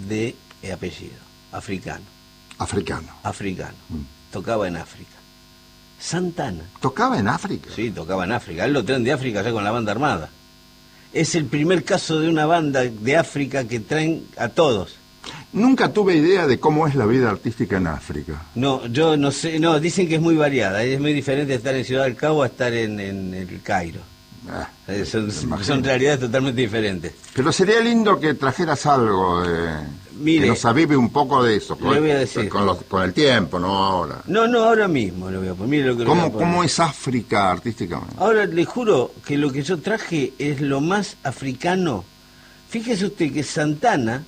de apellido, africano. Africano. Tocaba en África. Santana. ¿Tocaba en África? Sí, tocaba en África. Él lo traen de África ya con la banda armada. Es el primer caso de una banda de África que traen a todos. Nunca tuve idea de cómo es la vida artística en África. No, yo no sé, no, dicen que es muy variada, es muy diferente estar en Ciudad del Cabo a estar en el Cairo. Son realidades totalmente diferentes. Pero sería lindo que trajeras algo de... Mire, que nos avive un poco de eso. Le voy a decir. Con el tiempo, no ahora. No, ahora mismo le voy a poner. Mire lo que ¿Cómo es África artísticamente? Ahora le juro que lo que yo traje es lo más africano. Fíjese usted que Santana,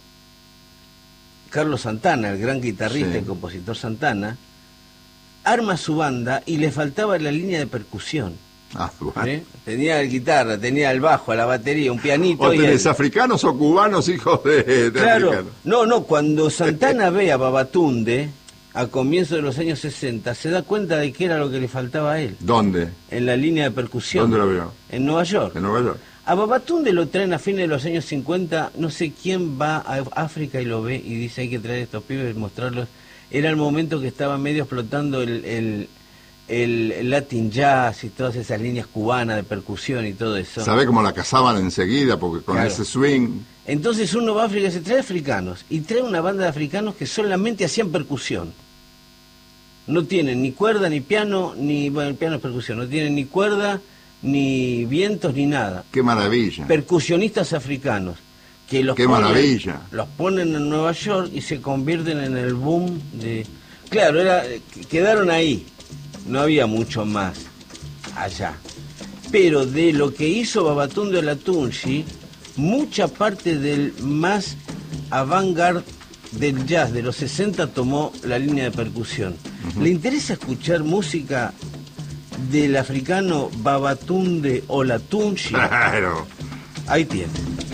Carlos Santana, el gran guitarrista y compositor Santana, arma su banda y le faltaba la línea de percusión. Bueno. Tenía la guitarra, tenía el bajo, la batería, un pianito. ¿O tenés africanos o cubanos hijos de claro, africanos? No, cuando Santana ve a Babatunde, a comienzos de los años 60, se da cuenta de que era lo que le faltaba a él. ¿Dónde? En la línea de percusión. ¿Dónde lo vio? En Nueva York. En Nueva York. A Babatunde lo traen a fines de los años 50, no sé quién va a África y lo ve y dice hay que traer a estos pibes y mostrarlos. Era el momento que estaba medio explotando el Latin Jazz y todas esas líneas cubanas de percusión y todo eso. ¿Sabe cómo la cazaban enseguida? Porque con ese swing... Entonces uno va a África y se trae africanos y trae una banda de africanos que solamente hacían percusión. No tienen ni cuerda, ni piano, ni... Bueno, el piano es percusión. No tienen ni cuerda, ni vientos, ni nada. ¡Qué maravilla! Percusionistas africanos. Que los ¡Qué maravilla! Los ponen en Nueva York y se convierten en el boom de... Claro, quedaron ahí. No había mucho más allá. Pero de lo que hizo Babatunde Olatunji, mucha parte del más avant-garde del jazz de los 60 tomó la línea de percusión. ¿Le interesa escuchar música del africano Babatunde Olatunji? Claro. Ahí tiene.